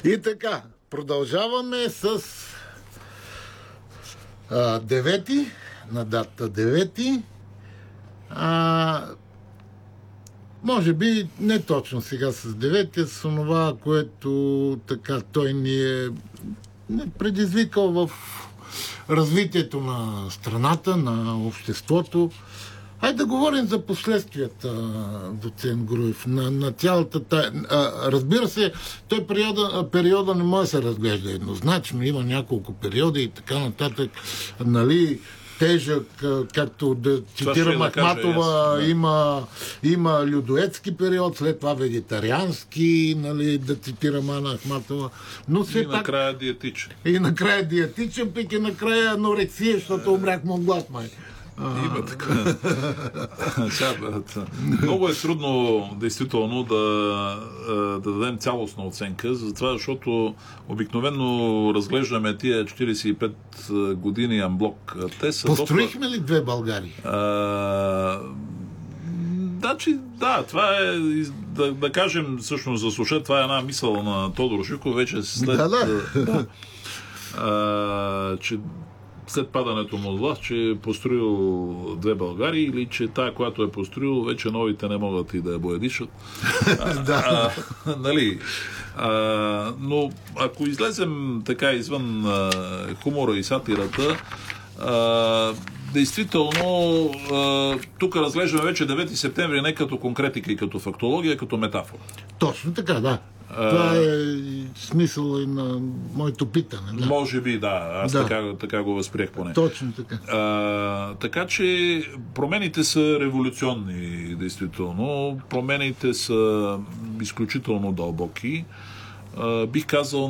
И така, продължаваме с 9 на дата 9. Може би не точно сега с 9, а с това, което така той ни е предизвикал в развитието на страната, на обществото. Хайде да говорим за последствията, доцент Груев, на цялата тая. Разбира се, той периода не може да се разглежда еднозначно. Има няколко периода и така нататък. Нали, тежък, както да цитирам Ахматова, има людоедски период, след това вегетариански, нали, да цитирам Ана Ахматова. Но и накрая диетичен. И накрая диетичен, пък и накрая анорексия, защото умрях му глас, май. Има така. Много е трудно действително да дадем цялостна оценка, затова, защото обикновено разглеждаме тия 45 години амблок. Построихме ли две Българии? Да, това е, да кажем всъщност за слуша, това е една мисъл на Тодор Живков, вече след... че след падането му от власт, че е построил две Българии или че тая, която е построил, вече новите не могат и да я боядишат. Нали? Но ако излезем така извън хумора и сатирата, действително тук разглеждаме вече 9 септември не като конкретика и като фактология, като метафора. Точно така, да. Това е смисъл и на моето питане. Да. Може би, да. Аз така го възприех поне. Точно така. Така че промените са революционни, действително. Промените са изключително дълбоки. Бих казал